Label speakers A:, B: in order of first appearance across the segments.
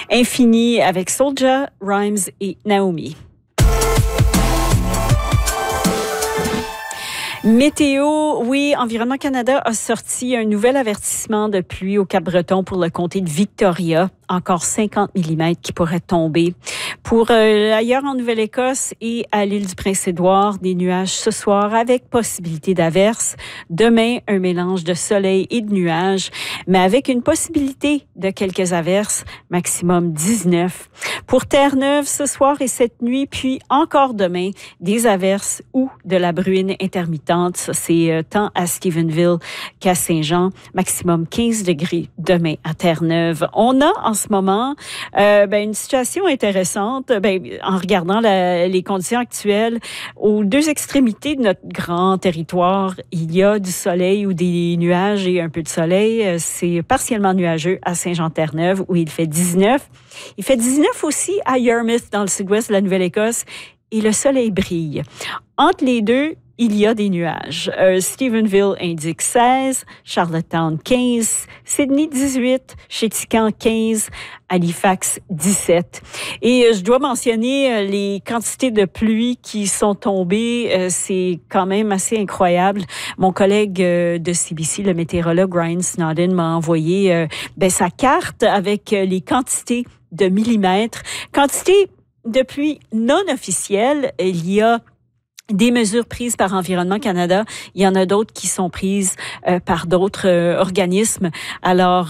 A: Infini avec Soulja, Rhymes et Naomi. Météo, oui, Environnement Canada a sorti un nouvel avertissement de pluie au Cap-Breton pour le comté de Victoria. Encore 50 mm qui pourraient tomber. Pour ailleurs en Nouvelle-Écosse et à l'île du Prince-Édouard, des nuages ce soir avec possibilité d'averses. Demain, un mélange de soleil et de nuages, mais avec une possibilité de quelques averses, maximum 19. Pour Terre-Neuve, ce soir et cette nuit, puis encore demain, des averses ou de la bruine intermittente. Ça, c'est tant à Stephenville qu'à Saint-Jean. Maximum 15 degrés demain à Terre-Neuve. On a en ce moment une situation intéressante en regardant les conditions actuelles. Aux deux extrémités de notre grand territoire, il y a du soleil ou des nuages et un peu de soleil. C'est partiellement nuageux à Saint-Jean-Terre-Neuve où il fait 19. Il fait 19 aussi à Yarmouth dans le sud-ouest de la Nouvelle-Écosse et le soleil brille. Entre les deux, il y a des nuages. Stephenville indique 16, Charlottetown 15, Sydney 18, Chéticamp 15, Halifax 17. Et je dois mentionner les quantités de pluie qui sont tombées. C'est quand même assez incroyable. Mon collègue de CBC, le météorologue Ryan Snowden, m'a envoyé sa carte avec les quantités de millimètres. Quantité de pluie non officielle, il y a des mesures prises par Environnement Canada. Il y en a d'autres qui sont prises par d'autres organismes. Alors,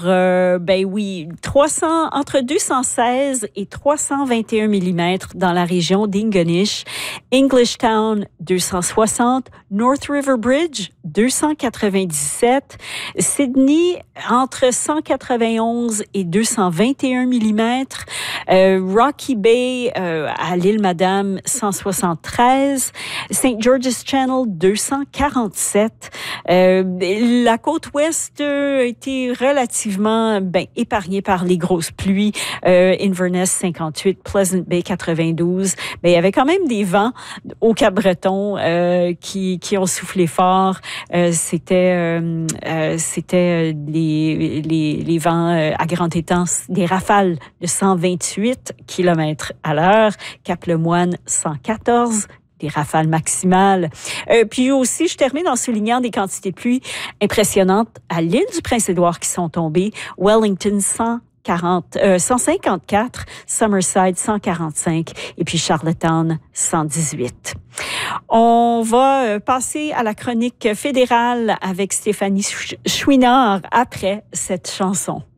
A: entre 216 et 321 mm dans la région d'Ingonish, Englishtown 260, North River Bridge 297, Sydney entre 191 et 221 mm, Rocky Bay à l'île Madame 173, St. George's Channel 247. La côte ouest a été relativement épargnée par les grosses pluies. Inverness 58, Pleasant Bay 92. Il y avait quand même des vents au Cap-Breton qui ont soufflé fort. C'était les vents à grand étang, des rafales de 128 km à l'heure. Cap-le-Moine 114 des rafales maximales. Puis aussi, je termine en soulignant des quantités de pluie impressionnantes à l'île du Prince-Édouard qui sont tombées. Wellington 154, Summerside 145 et puis Charlottetown 118. On va passer à la chronique fédérale avec Stéphanie Chouinard après cette chanson.